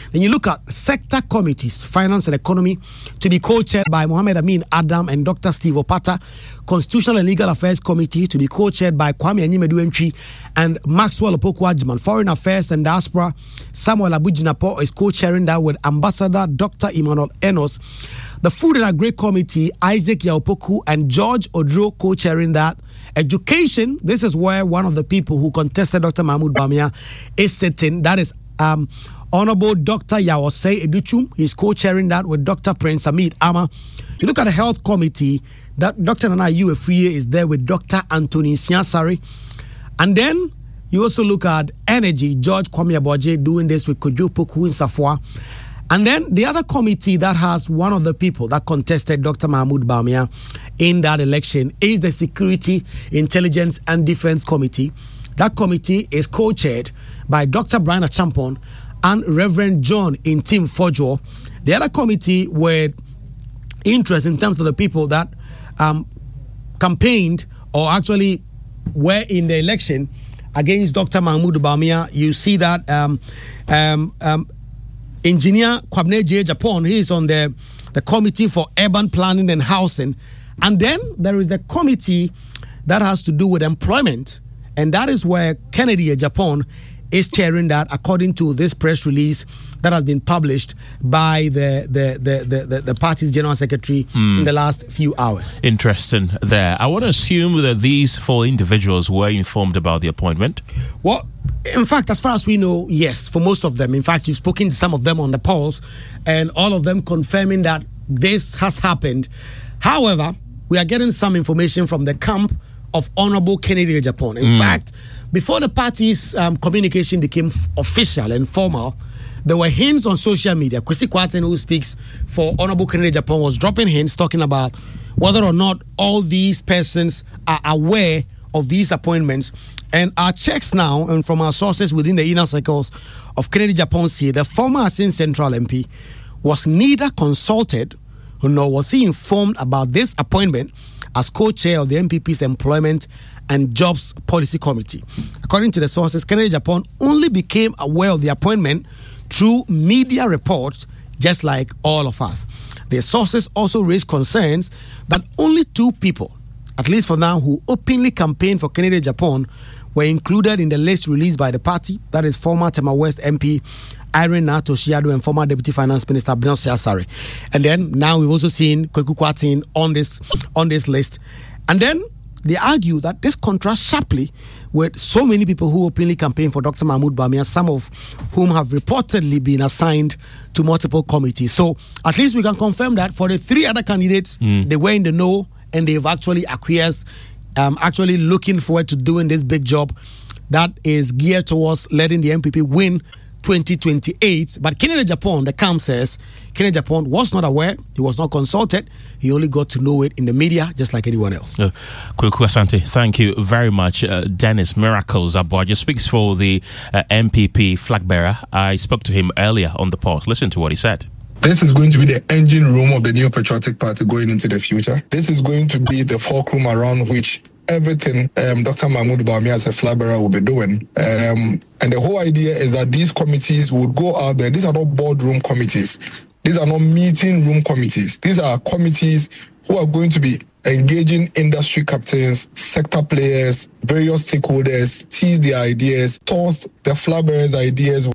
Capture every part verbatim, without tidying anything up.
Then you look at sector committees, finance and economy, to be co-chaired by Mohammed Amin Adam and Doctor Steve Opata. Constitutional and Legal Affairs Committee to be co-chaired by Kwame Anyimadu and Maxwell Opoku-Agyeman. Foreign Affairs and Diaspora, Samuel Abujinapo is co-chairing that with Ambassador Doctor Emmanuel Enos. The Food and Agri Committee, Isaac Yaopoku and George Odro co-chairing that. Education, this is where one of the people who contested Doctor Mahmoud Bawumia is sitting. That is um, Honorable Doctor Yawosei Educhum. He's co-chairing that with Doctor Prince Hamid Ama. You look at the Health Committee, that Doctor Nana Uefriye is there with Doctor Anthony Siansari. And then you also look at Energy, George Kwame Aboagye doing this with Kojo Poku in Safwa. And then the other committee that has one of the people that contested Doctor Mahmoud Bawumia in that election is the Security, Intelligence and Defense Committee. That committee is co-chaired by Doctor Brian Achampon and Reverend John Intim Fojo. The other committee with interest in terms of the people that um, campaigned or actually were in the election against Doctor Mahmoud Bawumia. You see that um, um, um, Engineer Kwabena Agyapong, he is on the, the Committee for Urban Planning and Housing. And then there is the committee that has to do with employment. And that is where Kennedy Agyapong is chairing that, according to this press release that has been published by the the the the, the, the party's general secretary mm. in the last few hours. Interesting there. I want to assume that these four individuals were informed about the appointment. Well, in fact, as far as we know, yes, for most of them. In fact, you've spoken to some of them on the polls, and all of them confirming that this has happened. However, we are getting some information from the camp of Honorable Kennedy Agyapong. In mm. fact, before the party's um, communication became f- official and formal, there were hints on social media. Kwesi Kwarteng, who speaks for Honorable Kennedy Agyapong, was dropping hints talking about whether or not all these persons are aware of these appointments. And our checks now, and from our sources within the inner circles of Kennedy Agyapong, say the former Asin Central M P was neither consulted nor was he informed about this appointment as co-chair of the M P P's Employment and Jobs Policy Committee. According to the sources, Kennedy Agyapong only became aware of the appointment through media reports, just like all of us. The sources also raised concerns that only two people, at least for now, who openly campaigned for Kennedy Agyapong were included in the list released by the party. That is former Tema West M P Irene Nato Shiado and former Deputy Finance Minister Abdel Siasare. And then now we've also seen Kweku Kwarteng on this on this list. And then they argue that this contrasts sharply with so many people who openly campaigned for Doctor Mahmoud Bawumia, some of whom have reportedly been assigned to multiple committees. So at least we can confirm that for the three other candidates, mm. they were in the know and they've actually acquiesced, um, actually looking forward to doing this big job that is geared towards letting the M P P win twenty twenty-eight. But Kennedy Agyapong, the camp says, Kennedy Agyapong was not aware, he was not consulted, he only got to know it in the media, just like anyone else. Uh, Kweku Asante, thank you very much. Uh, Dennis Miracles Aboagye speaks for the uh, M P P flag bearer. I spoke to him earlier on the post. Listen to what he said. This is going to be the engine room of the New Patriotic Party going into the future. This is going to be the fulcrum around which everything um, Doctor Mahmoud Bawumia as a flag bearer will be doing. Um, and the whole idea is that these committees would go out there. These are not boardroom committees. These are not meeting room committees. These are committees who are going to be engaging industry captains, sector players, various stakeholders, tease their ideas, toss the flag bearers' ideas.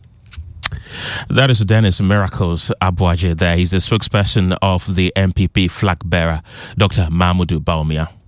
That is Dennis Miracles Aboagye there. He's the spokesperson of the M P P flag bearer, Doctor Mahmoud Bawumia.